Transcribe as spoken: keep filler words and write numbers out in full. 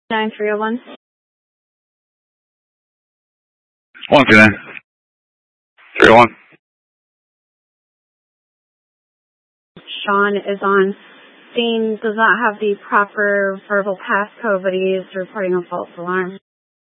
nine three oh one. one two nine. three oh one. Sean is on scene, does not have the proper verbal passcode, but he is reporting a false alarm.